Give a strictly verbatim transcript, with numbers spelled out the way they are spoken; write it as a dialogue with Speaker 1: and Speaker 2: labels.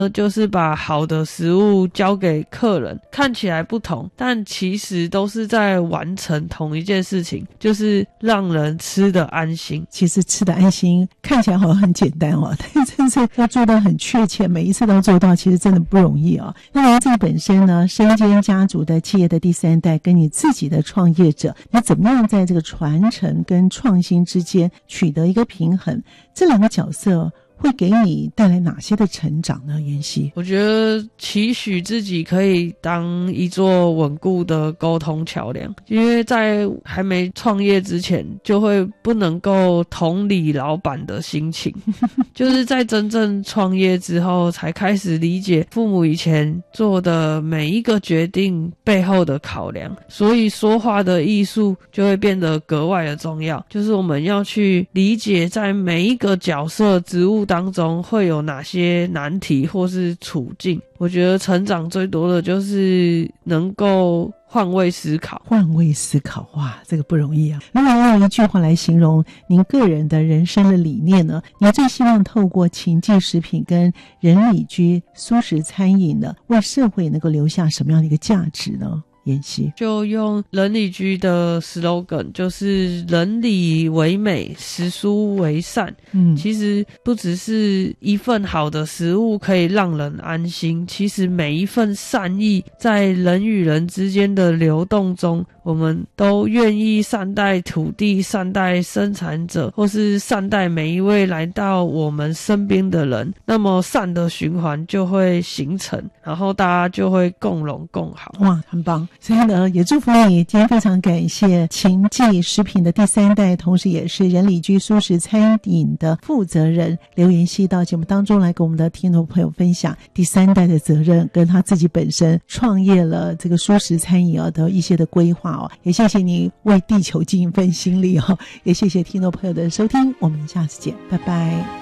Speaker 1: 就是把好的食物交给客人，看起来不同，但其实都是在完成同一件事情，就是让人吃得安心。
Speaker 2: 其实吃得安心看起来好像很简单哦，但真是要做到很确切，每一次都做到，其实真的不容易哦。那您自己本身呢，身兼家族的企业的第三代，跟你自己的创业者，你怎么样在这个传承跟创新之间取得一个平衡？这两个角色会给你带来哪些的成长呢？妍希，
Speaker 1: 我觉得期许自己可以当一座稳固的沟通桥梁，因为在还没创业之前就会不能够同理老板的心情就是在真正创业之后才开始理解父母以前做的每一个决定背后的考量，所以说话的艺术就会变得格外的重要，就是我们要去理解在每一个角色职务当中会有哪些难题或是处境。我觉得成长最多的就是能够换位思考。
Speaker 2: 换位思考，哇，这个不容易啊。如果用一句话来形容您个人的人生的理念呢，你最希望透过情记食品跟仁里居素食餐饮呢，为社会能够留下什么样的一个价值呢？妍希
Speaker 1: 就用仁里居的 slogan， 就是仁里为美，食蔬为善。嗯，其实不只是一份好的食物可以让人安心，其实每一份善意在人与人之间的流动中，我们都愿意善待土地，善待生产者，或是善待每一位来到我们身边的人，那么善的循环就会形成，然后大家就会共荣共好。
Speaker 2: 哇，很棒。所以呢，也祝福你。今天非常感谢情记食品的第三代，同时也是仁里居素食餐饮的负责人刘妍希到节目当中来跟我们的听众朋友分享第三代的责任，跟他自己本身创业了这个素食餐饮的一些的规划哦。也谢谢你为地球尽一份心力哦，也谢谢听众朋友的收听，我们下次见，拜拜。